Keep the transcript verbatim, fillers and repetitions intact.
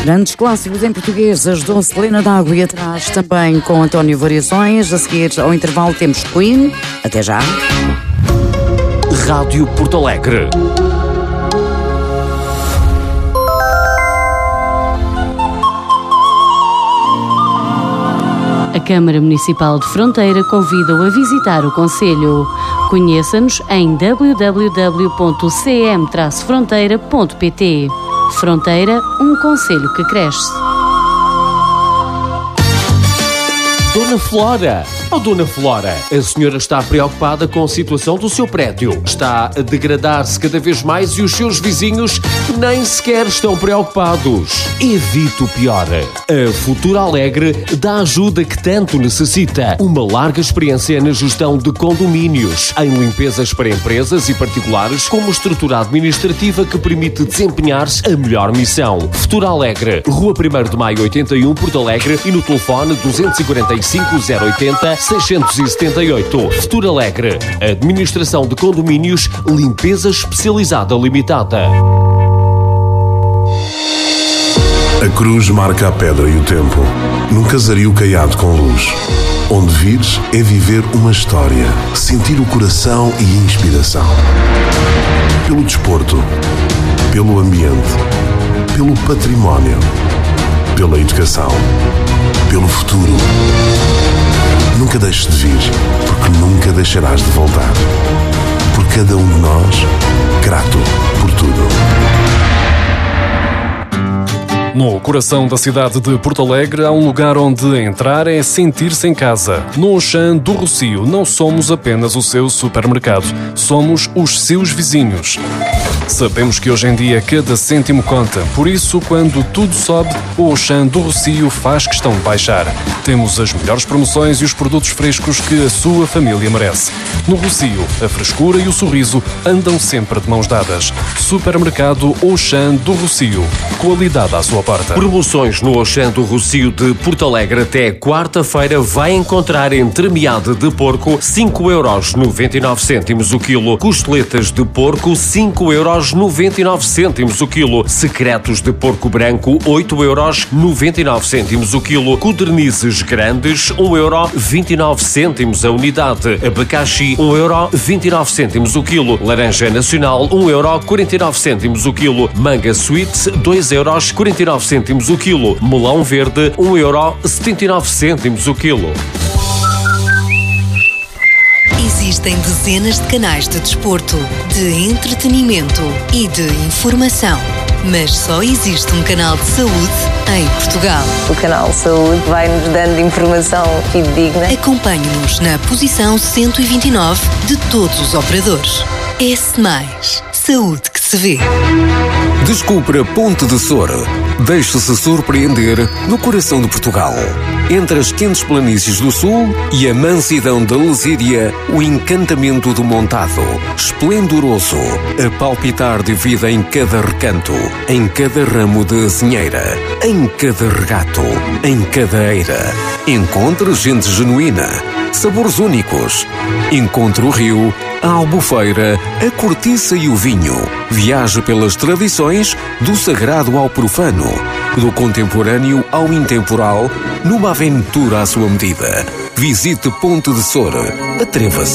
Grandes clássicos em português, as doze Helena d'Água e atrás também com António Variações. A seguir, ao intervalo, temos Queen. Até já. Rádio Porto Alegre. A Câmara Municipal de Fronteira convida-o a visitar o concelho. Conheça-nos em w w w ponto c m traço fronteira ponto p t. Fronteira, um concelho que cresce. Dona Flora! Oh, Dona Flora, a senhora está preocupada com a situação do seu prédio. Está a degradar-se cada vez mais e os seus vizinhos nem sequer estão preocupados. Evite o pior. A Futura Alegre dá a ajuda que tanto necessita. Uma larga experiência na gestão de condomínios, em limpezas para empresas e particulares, com uma estrutura administrativa que permite desempenhar-se a melhor missão. Futura Alegre, Rua primeiro de Maio oitenta e um, Porto Alegre, e no telefone duzentos e quarenta e cinco, zero oitenta, seiscentos e setenta e oito. Futura Alegre, Administração de Condomínios, Limpeza Especializada Limitada. A cruz marca a pedra e o tempo, num casario caiado com luz. Onde vires é viver uma história, sentir o coração e inspiração. Pelo desporto, pelo ambiente, pelo património, pela educação, pelo futuro. Nunca deixes de vir, porque nunca deixarás de voltar. Por cada um de nós, grato por tudo. No coração da cidade de Porto Alegre há um lugar onde entrar é sentir-se em casa. No Auchan do Rossio não somos apenas o seu supermercado, somos os seus vizinhos. Sabemos que hoje em dia cada cêntimo conta, por isso quando tudo sobe, o Auchan do Rossio faz questão de baixar. Temos as melhores promoções e os produtos frescos que a sua família merece. No Rossio, a frescura e o sorriso andam sempre de mãos dadas. Supermercado Auchan do Rossio. Qualidade à sua porta. Promoções no Auchan do Rossio de Porto Alegre até quarta-feira vai encontrar entremeado de porco cinco euros noventa e nove cêntimos o quilo. Costeletas de porco cinco euros noventa e nove cêntimos o quilo. Secretos de porco branco oito euros noventa e nove cêntimos o quilo. Codornizes grandes um euro vinte e nove cêntimos a unidade. Abacaxi um euro vinte e nove cêntimos o quilo. Laranja nacional um euro quarenta e nove cêntimos o quilo. Manga sweet dois euros quarenta e nove cêntimos o quilo. Melão verde um euro setenta e nove cêntimos o quilo. Existem dezenas de canais de desporto, de entretenimento e de informação. Mas só existe um canal de saúde em Portugal. O canal de saúde vai-nos dando informação fidedigna. Acompanhe-nos na posição cento e vinte e nove de todos os operadores. S mais. Saúde que se vê. Descubra a Ponte de Sor. Deixe-se surpreender no coração de Portugal. Entre as quentes planícies do sul e a mansidão da Lesíria, o encantamento do Montado. Esplendoroso, a palpitar de vida em cada recanto, em cada ramo de azinheira, em cada regato, em cada eira. Encontre gente genuína, sabores únicos. Encontre o rio, a albufeira, a cortiça e o vinho. Viaje pelas tradições, do sagrado ao profano, do contemporâneo ao intemporal, numa aventura à sua medida. Visite Ponte de Sor. Atreva-se.